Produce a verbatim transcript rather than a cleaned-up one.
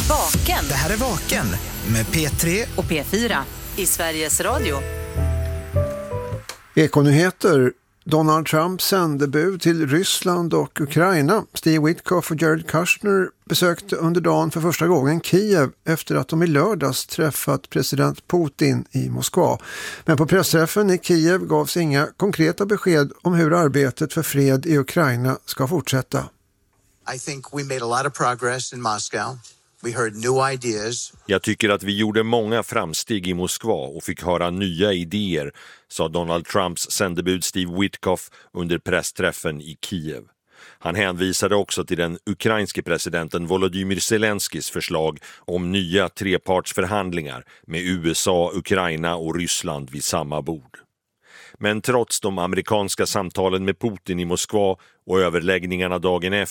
Vaken. Det här är Vaken med P tre och P fyra i Sveriges Radio. Ekonyheter. Donald Trumps sändebud till Ryssland och Ukraina, Steve Witkoff och Jared Kushner, besökte under dagen för första gången Kiev efter att de i lördags träffat president Putin i Moskva. Men på pressträffen i Kiev gavs inga konkreta besked om hur arbetet för fred i Ukraina ska fortsätta. I think we made a lot of progress in Moscow. We heard new ideas. Jag tycker att vi gjorde många framsteg i Moskva och fick höra nya idéer, sa Donald Trumps sändebud Steve Witkoff under pressträffen i Kiev. Han hänvisade också till den ukrainske presidenten Volodymyr Zelenskis förslag om nya trepartsförhandlingar med U S A, Ukraina och Ryssland vid samma bord. Men trots de amerikanska samtalen med Putin i Moskva och överläggningarna dagen efter